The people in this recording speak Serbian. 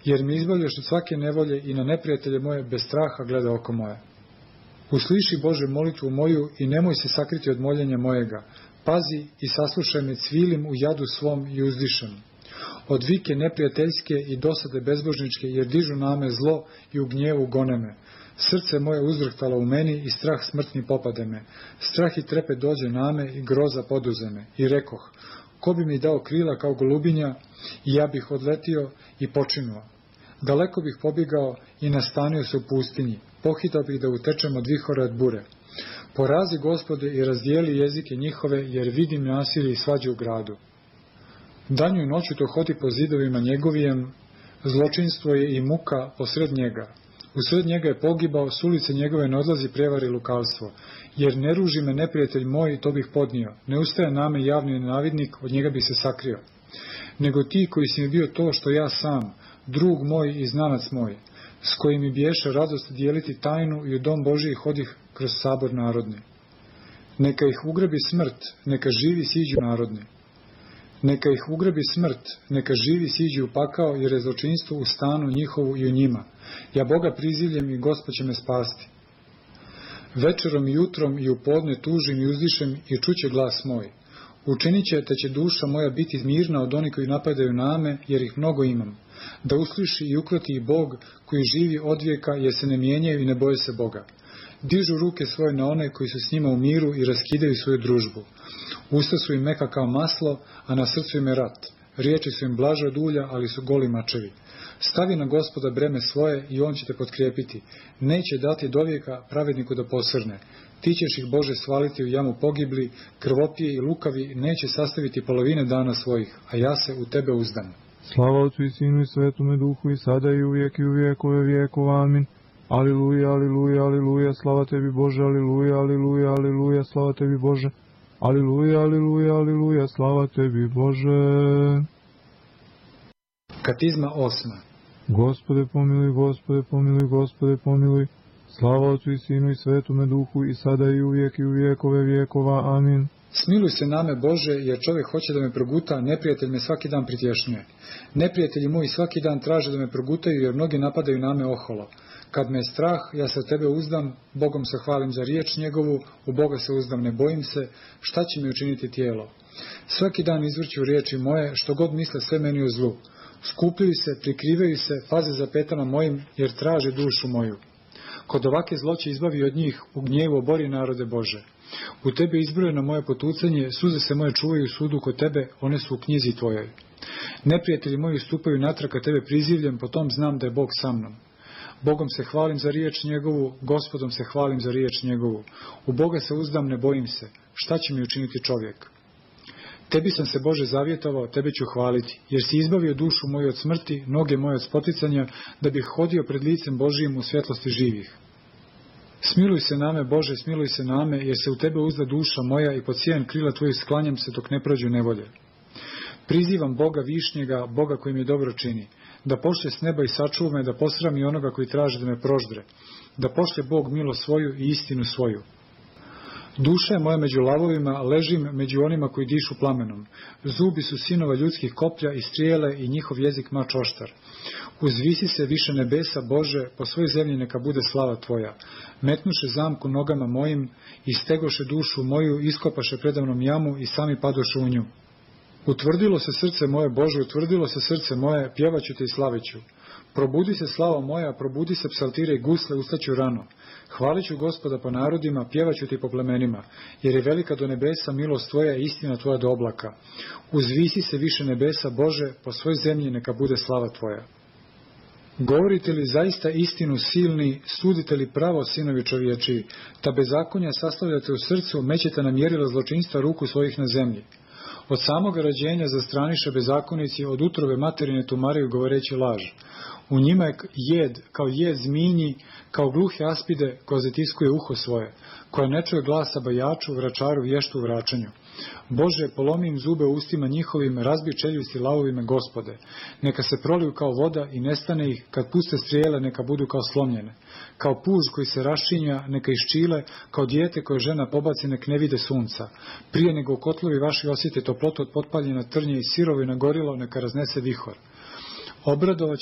jer mi izbavljaš od svake nevolje i na neprijatelje moje bez straha gleda oko moje. Usliši, Bože, molitvu moju i nemoj se sakriti od moljenja mojega. Pazi i saslušaj me, cvilim u jadu svom i uzdišem. Od vike neprijateljske i dosade bezbožničke, jer dižu na me zlo i u gnjevu gone me. Srce moje uzrhtalo u meni i strah smrtni popade me. Strah i trepet dođe na me i groza poduze me. I rekoh, ko bi mi dao krila kao golubinja i ja bih odletio i počinuo. Daleko bih pobjegao i nastanio se u pustinji. Pohitao bih da utečem od vihora od bure. Porazi, Gospode, i razdijeli jezike njihove, jer vidim nasilje i svađu u gradu. Danju i noću to hodi po zidovima njegovijem, zločinstvo je i muka posred njega. Usred njega je pogibao, s ulice njegove ne odlazi prevar i lukavstvo. Jer ne ruži me neprijatelj moj, to bih podnio. Ne ustaje na me javni nenavidnik, od njega bi se sakrio. Nego ti koji si mi bio to što ja sam, drug moj i znanac moj, s kojim mi biješe radost dijeliti tajnu i u dom Božiji hodih kroz sabor narodni. Neka ih ugrebi smrt, neka živi siđu narodni. Neka ih ugrebi smrt, neka živi siđu u pakao, jer je zločinstvo u stanu njihovu i u njima. Ja Boga prizivljem i Gospod će me spasti. Večerom i jutrom i u podne tužim i uzdišem i čuće glas moj. Učinit će te će duša moja biti mirna od onih koji napadaju na me, jer ih mnogo imam. Da usliši i ukroti i Bog koji živi od vijeka, jer se ne mijenjaju i ne boje se Boga. Dižu ruke svoje na one koji su s njima u miru i raskidaju svoju družbu. Usta su im meka kao maslo, a na srcu im je rat. Riječi su im blaže od ulja, ali su goli mačevi. Stavi na Gospoda breme svoje i on će te potkrijepiti. Neće dati dovijeka pravedniku da posrne. Ti ćeš ih, Bože, svaliti u jamu pogibli, krvopije i lukavi neće sastaviti polovine dana svojih, a ja se u tebe uzdam. Slava Otcu i Sinu i Svetome Duhu i sada i uvijek i u vijekove vijekova. Amin. Aliluja, aliluja, aliluja, slava tebi Bože, aliluja, aliluja, aliluja, slava tebi Bože. Aliluja, aliluja, aliluja, slava tebi Bože. Katizma 8. Gospode pomiluj, Gospode pomiluj, Gospode pomiluj. Slava Otcu i Sinu i Svetome Duhu i sada i uvijek i u vijekove vijekova. Amin. Smiluj se name, Bože, jer čovjek hoće da me proguta, neprijatelj me svaki dan pritješnjuje. Neprijatelji moji svaki dan traže da me progutaju, jer mnogi napadaju na me oholo. Kad me je strah, ja se od tebe uzdam, Bogom se hvalim za riječ njegovu, u Boga se uzdam, ne bojim se, šta će mi učiniti tijelo? Svaki dan izvrću riječi moje, što god misle sve meni o zlu. Skupljaju se, prikrivaju se, paze za petama mojim, jer traže dušu moju. Kod ovake zloće izbavi od njih, u gnjevu obori narode Bože. U tebe izbrojeno moje potucanje, suze se moje čuvaju u sudu kod tebe, one su u knjizi tvojoj. Neprijatelji moji stupaju natrag, a tebe prizivljem, potom znam da je Bog sa mnom. Bogom se hvalim za riječ njegovu, Gospodom se hvalim za riječ njegovu. U Boga se uzdam, ne bojim se. Šta će mi učiniti čovjek? Tebi sam se, Bože, zavjetovao, tebe ću hvaliti, jer si izbavio dušu moju od smrti, noge moje od spoticanja, da bih hodio pred licem Božijim u svjetlosti živih. Smiluj se name, Bože, smiluj se name, jer se u tebe uzda duša moja i pod sjejan krila tvojih sklanjam se dok ne prođu nevolje. Prizivam Boga višnjega, Boga koji mi dobro čini, da pošlje s neba i sačuva me, da posrami onoga koji traži da me proždre, da pošlje Bog milost svoju i istinu svoju. Duša je moja među lavovima, ležim među onima koji dišu plamenom. Zubi su sinova ljudskih koplja i strijele i njihov jezik mač oštar. Uzvisi se više nebesa, Bože, po svoj zemlji neka bude slava Tvoja. Metnuše zamku nogama mojim, istegoše dušu moju, iskopaše predavnom jamu i sami padoše u nju. Utvrdilo se srce moje, Bože, utvrdilo se srce moje, pjevaću te i slaveću. Probudi se, slava moja, probudi se, psaltire i gusle, ustaću rano. Hvalit ću Gospoda po narodima, pjevaću ti po plemenima, jer je velika do nebesa milost Tvoja i istina Tvoja do oblaka. Uzvisi se više nebesa, Bože, po svoj zemlji neka bude slava Tvoja. Govorite li zaista istinu silni, sudite li pravo, sinovi čovječiji, ta bezakonja sastavljate u srcu, mećete na mjerila zločinstva ruku svojih na zemlji. Od samoga rođenja zastraniše bezakonici, od utrobe materine tumaraju govoreći laž. U njima je kao jed zminji, kao gluhe aspide koja zatiskuje uho svoje, koja ne čuje glasa bajaču, vračaru, vještu u vraćanju. Bože, polomi im zube u ustima njihovim, razbi čeljusti lavovime, Gospode. Neka se proliju kao voda i nestane ih, kad puste strijele, neka budu kao slomljene. Kao puž koji se raščinja, neka iščile, kao dijete koje žena pobaci, nek ne vide sunca. Prije nego u kotlovi vaši osjete toplotu od potpaljena trnje i sirovina gorilo, neka raznese vihor. Obradovat